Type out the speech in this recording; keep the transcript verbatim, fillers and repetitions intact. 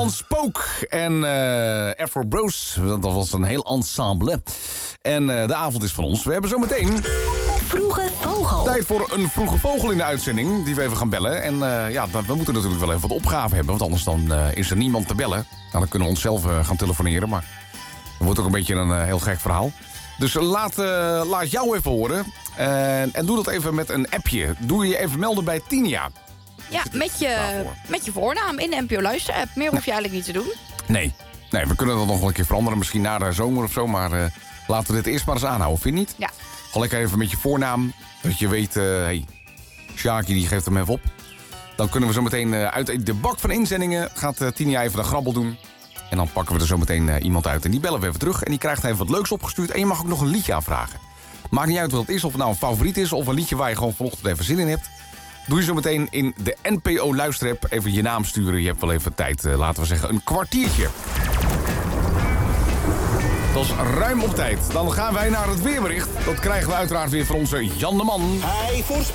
van Spook en uh, Afro Bros. Dat was een heel ensemble. En uh, de avond is van ons. We hebben zometeen... Vroege Vogel. Tijd voor een vroege vogel in de uitzending, die we even gaan bellen. En uh, ja, we moeten natuurlijk wel even wat opgave hebben, want anders dan, uh, is er niemand te bellen. Nou, dan kunnen we onszelf uh, gaan telefoneren, maar dat wordt ook een beetje een uh, heel gek verhaal. Dus laat, uh, laat jou even horen. Uh, en doe dat even met een appje. Doe je even melden bij Tinia. Ja, met je, met je voornaam in de N P O Luister app. Meer hoef je eigenlijk niet te doen. Nee, nee, we kunnen dat nog wel een keer veranderen. Misschien na de zomer of zo, maar uh, laten we dit eerst maar eens aanhouden, vind je niet? Ja. Gewoon lekker even met je voornaam. Dat je weet, hé, uh, hey, Sjaakje die geeft hem even op. Dan kunnen we zo meteen uh, uit de bak van inzendingen... gaat uh, Tinia even de grabbel doen. En dan pakken we er zo meteen uh, iemand uit. En die bellen we even terug. En die krijgt even wat leuks opgestuurd. En je mag ook nog een liedje aanvragen. Maakt niet uit wat het is. Of het nou een favoriet is. Of een liedje waar je gewoon vanochtend even zin in hebt. Doe je zo meteen in de N P O luisterapp. Even je naam sturen. Je hebt wel even tijd. Uh, laten we zeggen een kwartiertje. Dat is ruim op tijd. Dan gaan wij naar het weerbericht. Dat krijgen we uiteraard weer van onze Jan de Man. Hij voorspelt